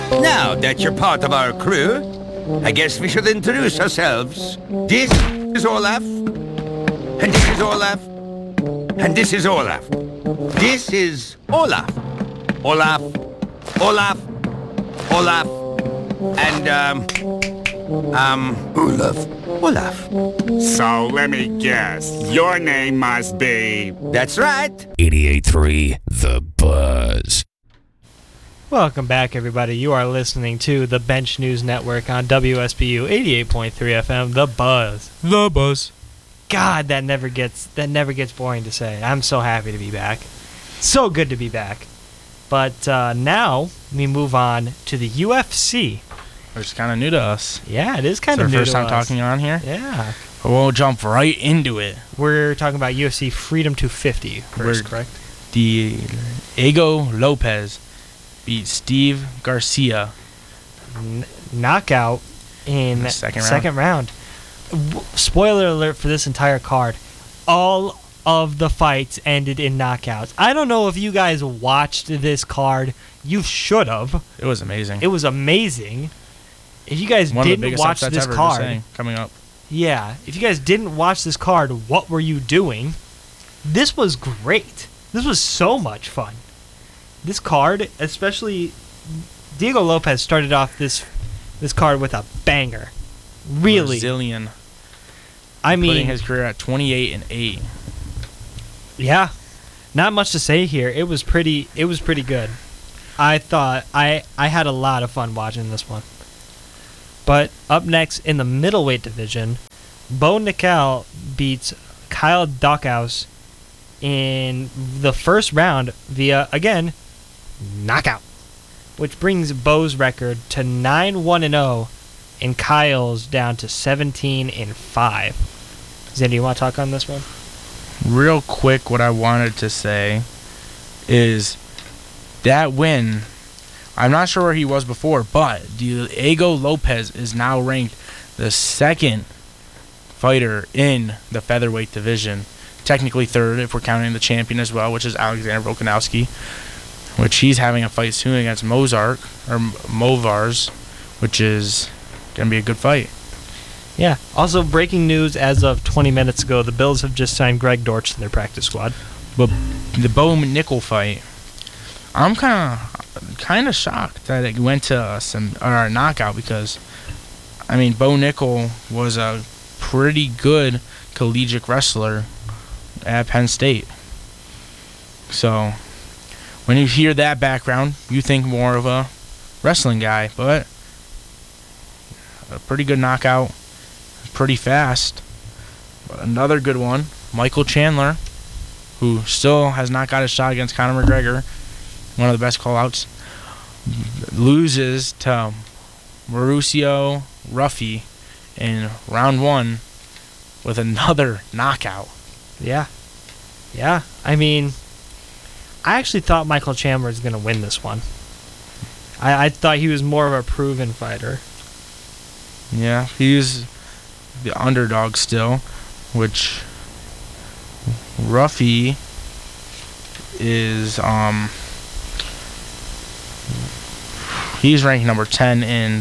Now that you're part of our crew, I guess we should introduce ourselves. This is Olaf, and this is Olaf, and this is Olaf. This is Olaf. Olaf, Olaf, Olaf, and, Olaf. So let me guess. Your name must be... That's right. 88.3 The Buzz. Welcome back, everybody. You are listening to the Bench News Network on WSBU 88.3 FM, The Buzz. The Buzz. God, that never gets boring to say. I'm so happy to be back. So good to be back. But now we move on to the UFC. Which is kind of new to us. Yeah, it is kind of It's new our first to time us. talking on here. Yeah. But we'll jump right into it. We're talking about UFC Freedom 250 first, correct? Diego Lopez beat Steve Garcia. Knockout in The second round. Spoiler alert for this entire card. All of the fights ended in knockouts. I don't know if you guys watched this card. You should have. It was amazing. It was amazing. If you guys One of the didn't biggest watch upsets this ever, card, just saying, coming up. yeah, if you guys didn't watch this card, what were you doing? This was great. This was so much fun. This card, especially Diego Lopez started off this card with a banger. Really. Brazilian. I mean, Putting his career at 28-8. yeah. Not much to say here. It was pretty good. I thought I had a lot of fun watching this one. But up next in the middleweight division, Bo Nickel beats Kyle Daukaus in the first round via, again, knockout, which brings Bo's record to 9-1-0 and Kyle's down to 17-5. Zandy, you want to talk on this one? Real quick, what I wanted to say is that win, I'm not sure where he was before, but Diego Lopez is now ranked the second fighter in the featherweight division. Technically third if we're counting the champion as well, which is Alexander Volkanovski, which he's having a fight soon against Movars, which is going to be a good fight. Yeah. Also, breaking news as of 20 minutes ago, the Bills have just signed Greg Dortch to their practice squad. But the Bo Nickel fight, I'm kind of shocked that it went to a knockout because, I mean, Bo Nickel was a pretty good collegiate wrestler at Penn State. So, when you hear that background, you think more of a wrestling guy, but a pretty good knockout, pretty fast. But another good one, Michael Chandler, who still has not got a shot against Conor McGregor, one of the best call-outs, loses to Mauricio Ruffy in round 1 with another knockout. Yeah. Yeah. I mean, I actually thought Michael Chandler was going to win this one. I thought he was more of a proven fighter. Yeah, he's the underdog still, which Ruffy is he's ranked number 10 and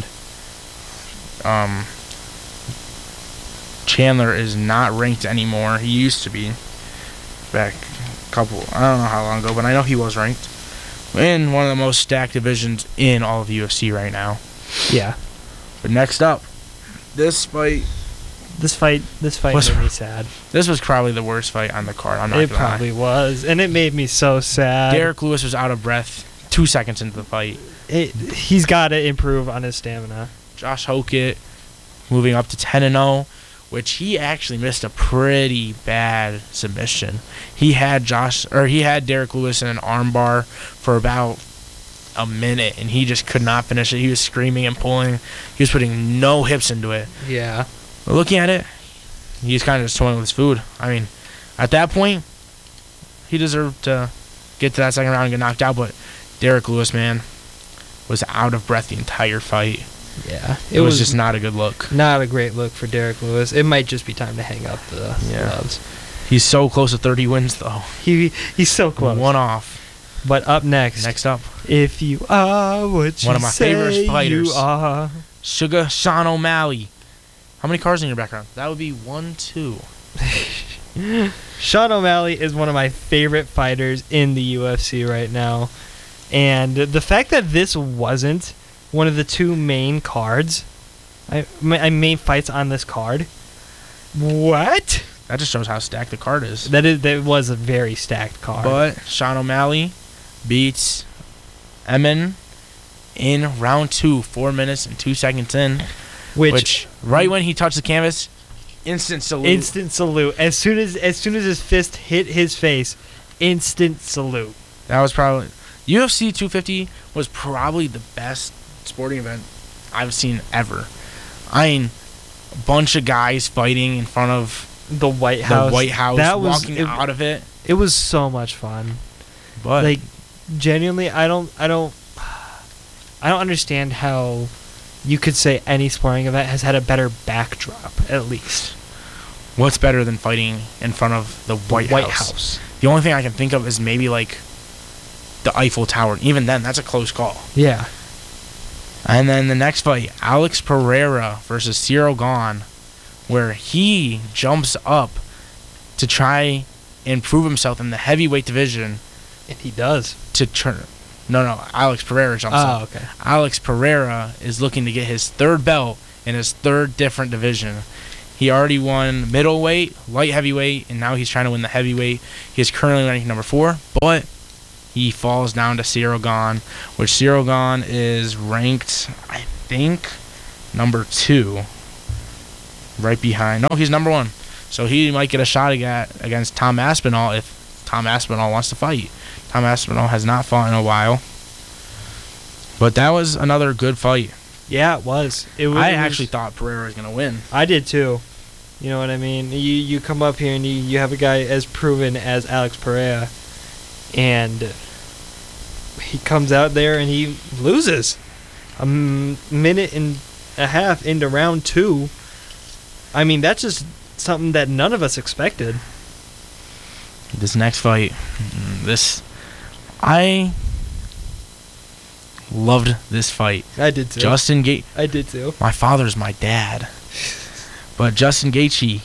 Chandler is not ranked anymore. He used to be back I don't know how long ago, but I know he was ranked in one of the most stacked divisions in all of UFC right now. Yeah. But next up, this fight made me sad. This was probably the worst fight on the card. I'm not It gonna lie. probably was, and it made me so sad. Derek Lewis was out of breath 2 seconds into the fight. He's got to improve on his stamina. Josh Hokett moving up to 10-0, which he actually missed a pretty bad submission. He had Derek Lewis in an armbar for about a minute, and he just could not finish it. He was screaming and pulling. He was putting no hips into it. Yeah. But looking at it, he's kind of just toying with his food. I mean, at that point, he deserved to get to that second round and get knocked out, but Derek Lewis, man, was out of breath the entire fight. Yeah. It was just not a good look. Not a great look for Derek Lewis. It might just be time to hang up the gloves. He's so close to 30 wins, though. He's so close. One off. But up next, Next up, if you are what you one of my favorite say fighters. you are. Sugar Sean O'Malley. How many cars in your background? That would be 1, 2. Sean O'Malley is one of my favorite fighters in the UFC right now. And the fact that this wasn't one of the two main cards, main fights on this card, what? That just shows how stacked the card is. That was a very stacked card. But Sean O'Malley beats Emin in round 2, 4 minutes and 2 seconds in. Which right when he touched the canvas, instant salute. Instant salute. As soon as his fist hit his face, instant salute. That was probably UFC 250 was probably the best sporting event I've seen ever. I mean, a bunch of guys fighting in front of The White House. the White House, That was walking out of it. It was so much fun. But Like, genuinely, I don't understand how you could say any sporting event has had a better backdrop, at least. what's better than fighting in front of the White House? The only thing I can think of is maybe like the Eiffel Tower. Even then, that's a close call. Yeah. And then the next fight, Alex Pereira versus Cyril Gahn, where he jumps up to try and prove himself in the heavyweight division And he does. to turn. No, Alex Pereira jumps up. Oh, okay. Alex Pereira is looking to get his third belt in his third different division. He already won middleweight, light heavyweight, and now he's trying to win the heavyweight. He is currently ranked number 4, but he falls down to Cyril Gahn, which Cyril Gahn is ranked, I think, number 2. Right behind. No, he's number 1. So he might get a shot against Tom Aspinall if Tom Aspinall wants to fight. Tom Aspinall has not fought in a while. But that was another good fight. Yeah, it was. I actually thought Pereira was going to win. I did too. You know what I mean? You come up here and you have a guy as proven as Alex Pereira, and he comes out there and he loses. A minute and a half into round 2. I mean, that's just something that none of us expected. This next fight, I loved this fight. I did too. Justin Gaethje. I did too. My father's my dad. But Justin Gaethje,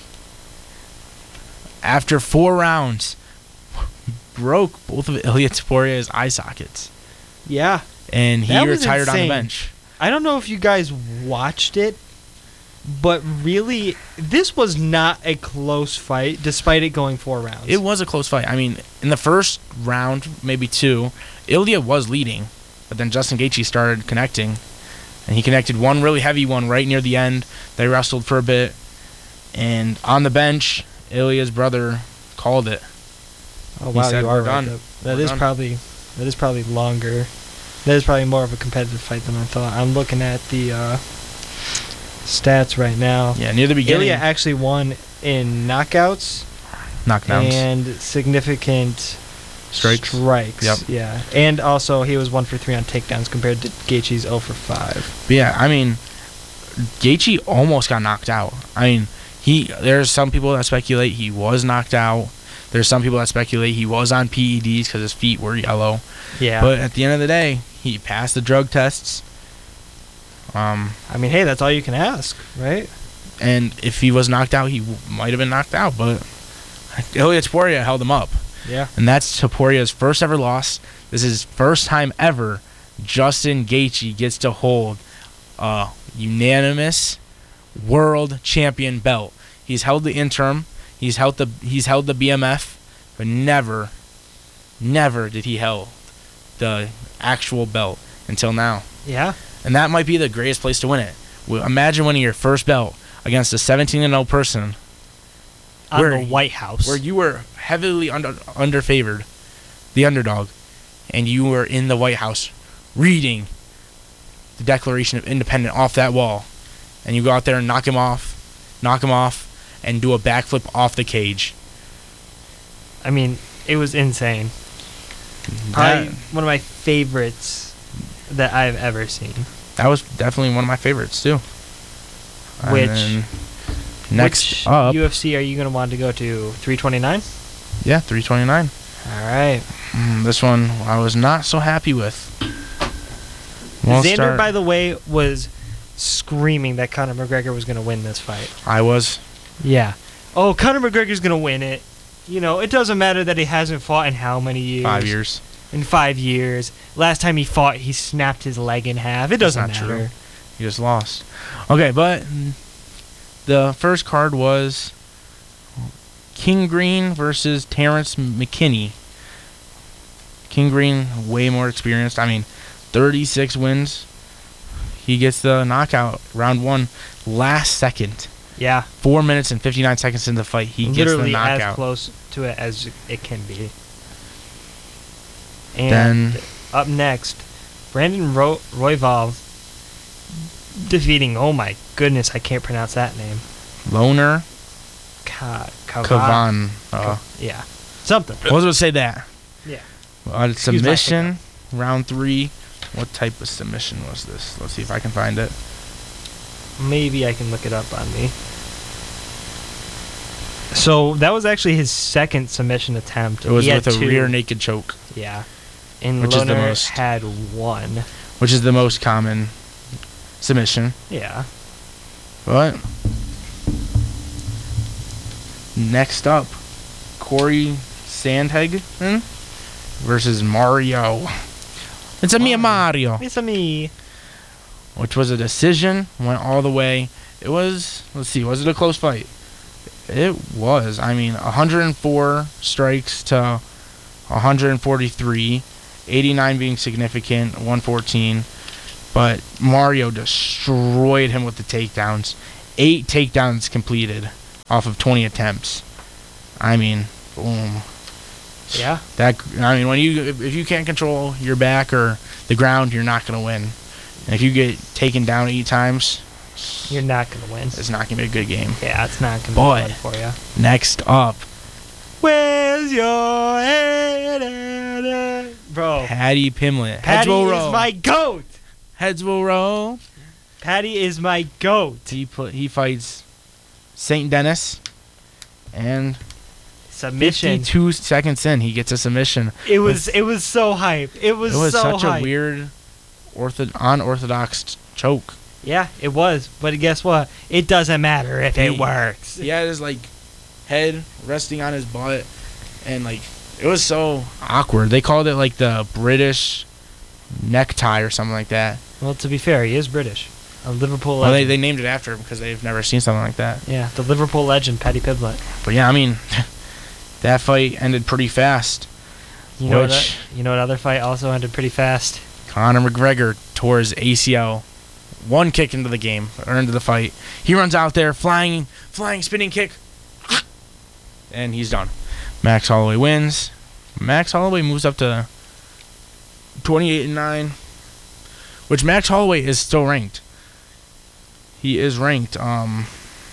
after 4 rounds, broke both of Ilia Toporia's eye sockets. Yeah. And he That was retired on the insane. bench. I don't know if you guys watched it, but really, this was not a close fight, despite it going 4 rounds. It was a close fight. I mean, in the first round, maybe 2, Ilia was leading, but then Justin Gaethje started connecting, and he connected one really heavy one right near the end. They wrestled for a bit, and on the bench, Ilia's brother called it. Oh wow, said, you are "We're right. done. That We're is done." probably longer. That is probably more of a competitive fight than I thought. I'm looking at the stats right now. Yeah, near the beginning, Ilia actually won in knockouts knockdowns. and significant Strikes. Yep. Yeah, and also he was 1 for 3 on takedowns compared to Gaethje's 0 for 5. But yeah, I mean, Gaethje almost got knocked out. I mean, there's some people that speculate he was knocked out. There's some people that speculate he was on PEDs because his feet were yellow. Yeah. But at the end of the day, he passed the drug tests. I mean, hey, that's all you can ask, right? And if he was knocked out, he might have been knocked out. But Ilia Topuria held him up. Yeah. And that's Toporia's first ever loss. This is first time ever Justin Gaethje gets to hold a unanimous world champion belt. He's held the interim. He's held the BMF, but never did he held the actual belt until now. Yeah. And that might be the greatest place to win it. Imagine winning your first belt against a 17-0 person On the White House. where you were heavily underfavored, the underdog, and you were in the White House reading the Declaration of Independence off that wall, and you go out there and knock him off, and do a backflip off the cage. I mean, it was insane. Probably one of my favorites that I've ever seen. That was definitely one of my favorites too. And Which then next which up, UFC are you going to want to go to? 329? yeah, 329. All right. This one I was not so happy with. We'll Xander, start- by the way, was screaming that Conor McGregor was going to win this fight. I was. Yeah. Oh, Conor McGregor's going to win it. You know, it doesn't matter that he hasn't fought in how many years? 5 years. In 5 years. Last time he fought, he snapped his leg in half. It doesn't That's not matter. true. He just lost. Okay, but the first card was King Green versus Terrence McKinney. King Green, way more experienced. I mean, 36 wins. He gets the knockout, round 1, last second. Yeah. 4 minutes and 59 seconds into the fight, he gets the Literally as knockout. close to it as it can be. And Then up next, Brandon Royval defeating, oh my goodness, I can't pronounce that name. Loner Kavan. Kavan. Yeah. Something. I was going to say that. Yeah. Submission, Excuse my round 3. What type of submission was this? Let's see if I can find it. Maybe I can look it up on me. So that was actually his second submission attempt. It was He with had a 2. rear naked choke, Yeah. And Which is the Loner most- had 1. which is the most common submission. Yeah. But next up, Corey Sandhagen versus Mario. It's a me, Mario. It's a me. Which was a decision, went all the way. It was, let's see, was it a close fight? It was. I mean, 104 strikes to 143, 89 being significant, 114. But Mario destroyed him with the takedowns. 8 takedowns completed off of 20 attempts. I mean, boom. Yeah. When if you can't control your back or the ground, you're not gonna win. And if you get taken down 8 times, You're not going to win. it's not gonna be a good game. Yeah, it's not going to Boy. be fun for you. Next up, Where's your head at? Bro. Patty Pimlet. Heads Patty will is roll. my GOAT. Heads will roll. Patty is my GOAT. He fights St. Dennis, and Submission. 52 seconds in, he gets a submission. It was so hype. It was so such hype. a weird, unorthodox choke. Yeah, it was. But guess what? It doesn't matter if it works. He had his head resting on his butt, and it was so awkward. They called it the British necktie or something like that. Well, to be fair, he is British. A Liverpool Well, legend. they named it after him because they've never seen something like that. Yeah, the Liverpool legend, Paddy Pimblett. But yeah, I mean, that fight ended pretty fast. You know Which- what other fight also ended pretty fast? Conor McGregor tore his ACL. One kick into the game, or into the fight. He runs out there, flying, spinning kick, and he's done. Max Holloway wins. Max Holloway moves up to 28-9, which Max Holloway is still ranked. He is ranked. Can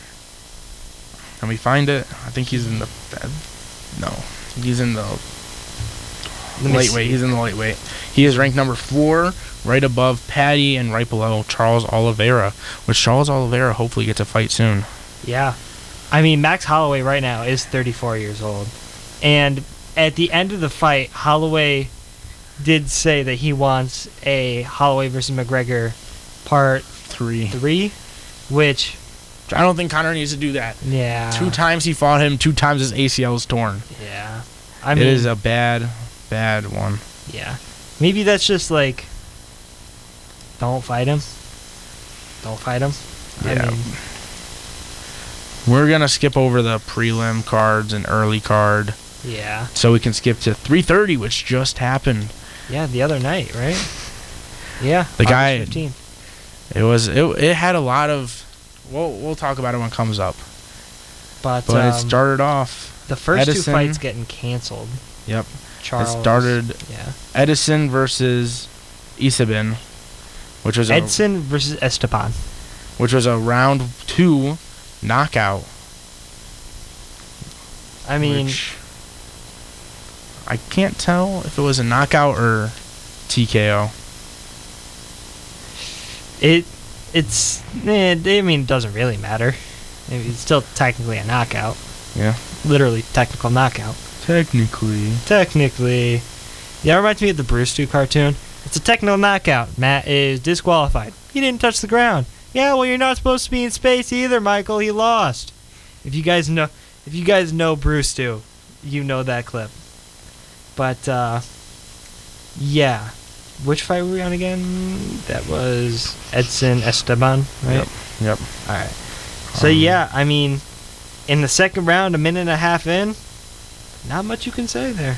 we find it? I think he's in the. No, he's in the Let me lightweight. see. He's in the lightweight. He is ranked number 4, right above Patty and right below Charles Oliveira, which Charles Oliveira hopefully gets a fight soon. Yeah. I mean, Max Holloway right now is 34 years old. And at the end of the fight, Holloway did say that he wants a Holloway versus McGregor part 3. 3, which, I don't think Conor needs to do that. yeah. 2 times he fought him, 2 times his ACL is torn. Yeah. I mean, It is a bad one. yeah. Maybe that's just don't fight him. Don't fight him. Yeah. I mean, We're going to skip over the prelim cards and early card yeah. so we can skip to 3:30, which just happened. Yeah, the other night, right? Yeah. The guy- August 15th. It had a lot of. We'll talk about it when it comes up. But But it started off. the first 2 Edison- fights getting canceled. Yep. Charles. It started Yeah. Edison versus Isabin, which was Edson versus Esteban. a round 2 knockout. I mean, which I can't tell if it was a knockout or TKO. it doesn't really matter. I mean, it's still technically a knockout. Yeah. Literally technical knockout. Technically. Yeah, it reminds me of the Bruce 2 cartoon. It's a technical knockout. Matt is disqualified. He didn't touch the ground. Yeah, well, you're not supposed to be in space either, Michael. He lost. If you guys know Bruce 2, you know that clip. But yeah. Which fight were we on again? That was Edson Esteban, right? Yep. All right. So yeah, I mean, in the second round, a minute and a half in, not much you can say there.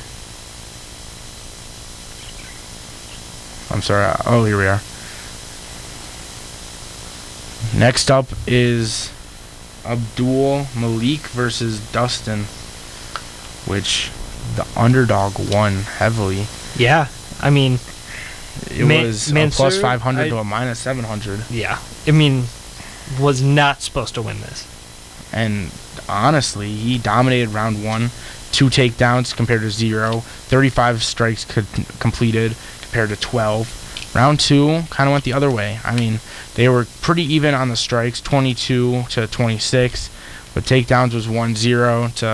I'm sorry. Oh, here we are. Next up is Abdul Malik versus Dustin, which the underdog won heavily. Yeah, I mean, It was a Mansoor, plus 500 to a minus 700. yeah, I mean, was not supposed to win this. And honestly, he dominated round 1. 2 takedowns compared to 0. 35 strikes completed compared to 12. Round 2 kind of went the other way. I mean, they were pretty even on the strikes, 22 to 26. But takedowns was 1-0 to,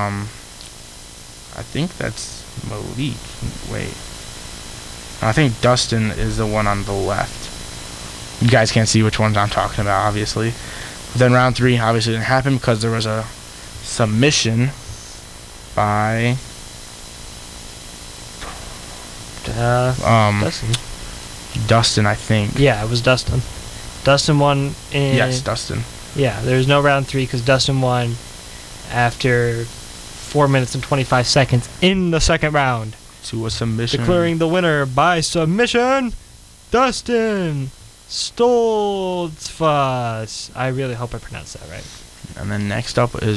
I think that's Malik. Wait. I think Dustin is the one on the left. You guys can't see which ones I'm talking about, obviously. But then round 3 obviously didn't happen because there was a submission by Dustin. Dustin, I think. Yeah, it was Dustin. Dustin won in... Yes, Dustin. Yeah, there was no round 3 because Dustin won after 4 minutes and 25 seconds in the second round. To a submission. Declaring the winner by submission, Dustin Stoltzfus. I really hope I pronounced that right. And then next up is